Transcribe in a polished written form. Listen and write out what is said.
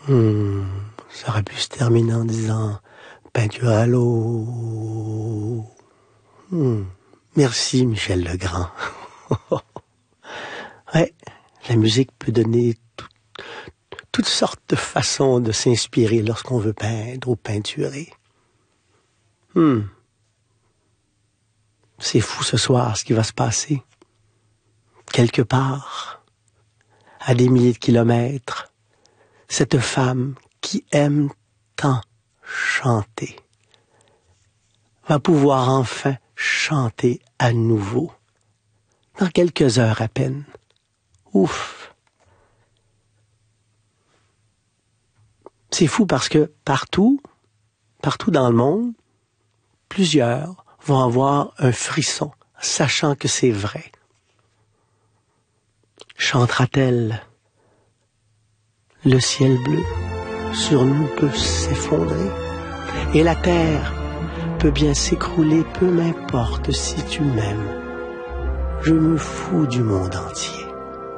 Ça aurait pu se terminer en disant peinture à l'eau. Merci Michel Legrand. Ouais, la musique peut donner toutes sortes de façons de s'inspirer lorsqu'on veut peindre ou peinturer. C'est fou ce soir ce qui va se passer. Quelque part, à des milliers de kilomètres, cette femme qui aime tant chanter va pouvoir enfin chanter à nouveau, dans quelques heures à peine. Ouf! C'est fou parce que partout dans le monde, plusieurs vont avoir un frisson, sachant que c'est vrai. Chantera-t-elle? Le ciel bleu sur nous peut s'effondrer et la terre peut bien s'écrouler, peu m'importe si tu m'aimes. Je me fous du monde entier.